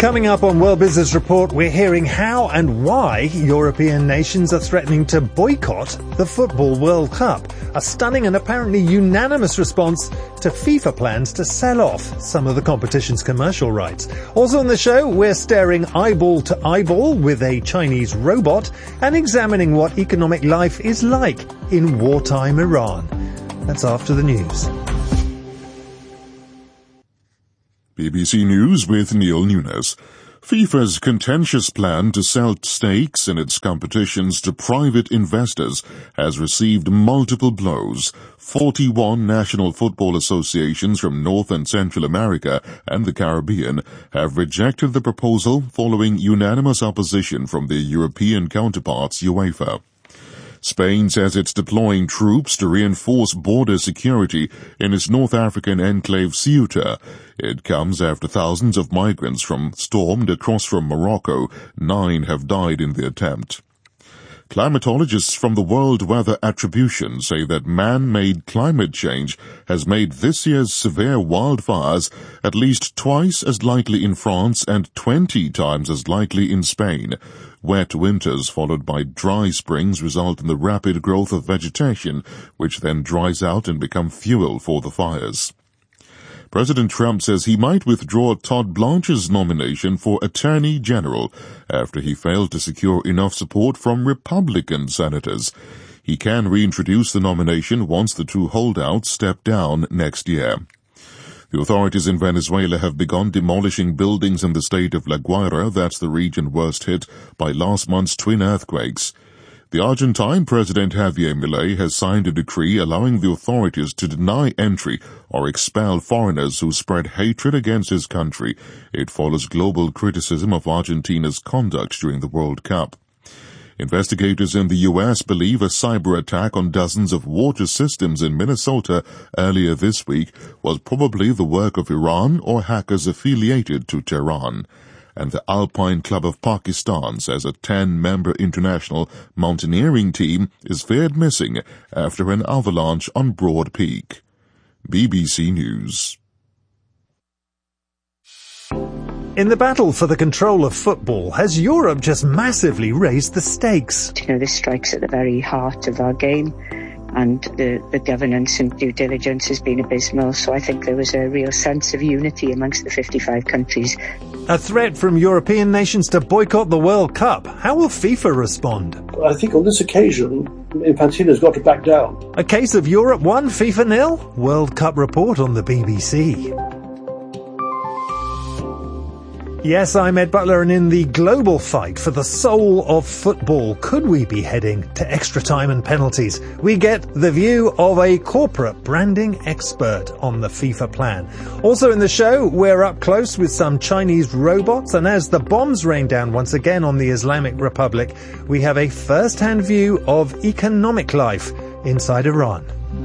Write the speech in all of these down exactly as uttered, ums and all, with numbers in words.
Coming up on World Business Report, we're hearing how and why European nations are threatening to boycott the Football World Cup. A stunning and apparently unanimous response to FIFA plans to sell off some of the competition's commercial rights. Also on the show, we're staring eyeball to eyeball with a Chinese robot and examining what economic life is like in wartime Iran. That's after the news. B B C News with Neil Nunes. FIFA's contentious plan to sell stakes in its competitions to private investors has received multiple blows. forty-one national football associations from North and Central America and the Caribbean have rejected the proposal following unanimous opposition from their European counterparts, UEFA. Spain says it's deploying troops to reinforce border security in its North African enclave Ceuta. It comes after thousands of migrants from stormed across from Morocco. Nine have died in the attempt. Climatologists from the World Weather Attribution say that man-made climate change has made this year's severe wildfires at least twice as likely in France and twenty times as likely in Spain. Wet winters followed by dry springs result in the rapid growth of vegetation, which then dries out and becomes fuel for the fires. President Trump says he might withdraw Todd Blanche's nomination for Attorney General after he failed to secure enough support from Republican senators. He can reintroduce the nomination once the two holdouts step down next year. The authorities in Venezuela have begun demolishing buildings in the state of La Guaira, that's the region worst hit by last month's twin earthquakes. The Argentine President Javier Milei has signed a decree allowing the authorities to deny entry or expel foreigners who spread hatred against his country. It follows global criticism of Argentina's conduct during the World Cup. Investigators in the U S believe a cyber attack on dozens of water systems in Minnesota earlier this week was probably the work of Iran or hackers affiliated to Tehran. And the Alpine Club of Pakistan says a ten-member international mountaineering team is feared missing after an avalanche on Broad Peak. B B C News. In the battle for the control of football, has Europe just massively raised the stakes? You know, this strikes at the very heart of our game, and the, the governance and due diligence has been abysmal, so I think there was a real sense of unity amongst the fifty-five countries. A threat from European nations to boycott the World Cup. How will FIFA respond? I think on this occasion, Infantino's got to back down. A case of Europe one, FIFA nil? World Cup report on the B B C. Yes, I'm Ed Butler, and in the global fight for the soul of football, could we be heading to extra time and penalties? We get the view of a corporate branding expert on the FIFA plan. Also in the show, we're up close with some Chinese robots, and as the bombs rain down once again on the Islamic Republic, we have a first-hand view of economic life inside Iran.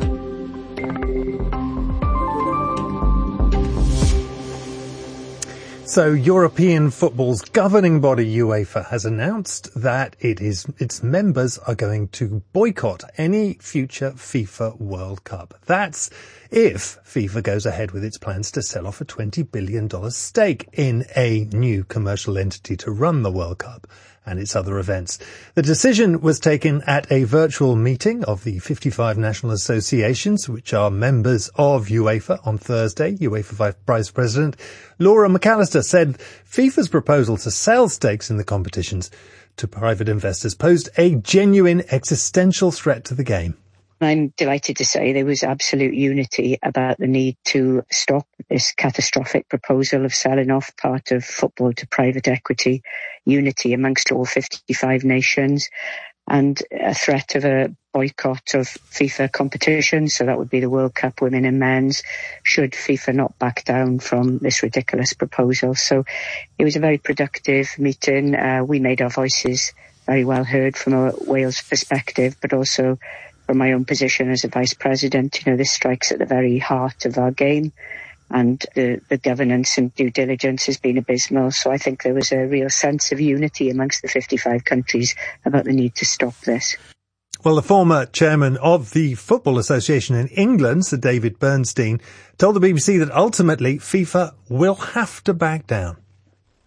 So European football's governing body UEFA has announced that it is its members are going to boycott any future FIFA World Cup. That's if FIFA goes ahead with its plans to sell off a twenty billion dollars stake in a new commercial entity to run the World Cup and its other events. The decision was taken at a virtual meeting of the fifty-five national associations, which are members of UEFA, on Thursday. UEFA Vice President Laura McAllister said FIFA's proposal to sell stakes in the competitions to private investors posed a genuine existential threat to the game. I'm delighted to say there was absolute unity about the need to stop this catastrophic proposal of selling off part of football to private equity, unity amongst all fifty-five nations, and a threat of a boycott of FIFA competitions. So that would be the World Cup, women and men's, should FIFA not back down from this ridiculous proposal. So it was a very productive meeting. Uh, we made our voices very well heard from a Wales perspective, but also from my own position as a vice president. You know, this strikes at the very heart of our game, and the, the governance and due diligence has been abysmal. So I think there was a real sense of unity amongst the fifty-five countries about the need to stop this. Well, the former chairman of the Football Association in England, Sir David Bernstein, told the B B C that ultimately FIFA will have to back down.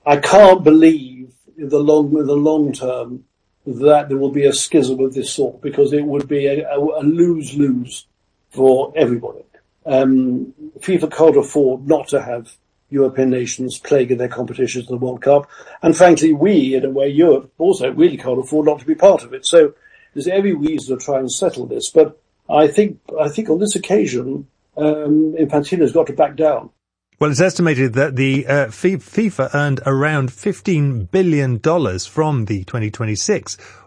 I can't believe in the long, in the long term that there will be a schism of this sort, because it would be a, a, a lose-lose for everybody. Um, FIFA can't afford not to have European nations playing in their competitions in the World Cup. And frankly, we, in a way, Europe also really can't afford not to be part of it. So there's every reason to try and settle this. But I think, I think on this occasion, um, Infantino's got to back down. Well, it's estimated that the uh, FIFA earned around fifteen billion dollars from the twenty twenty-six